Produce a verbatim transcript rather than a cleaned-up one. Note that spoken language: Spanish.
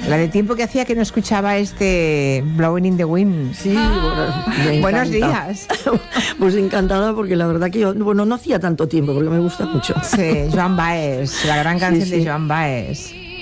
La de tiempo que hacía que no escuchaba este Blowing in the Wind. Sí, ah. bueno, buenos días. Pues encantada, porque la verdad que yo, bueno, no hacía tanto tiempo, porque me gusta mucho. Sí, Joan Baez, la gran canción sí, sí. de Joan Baez.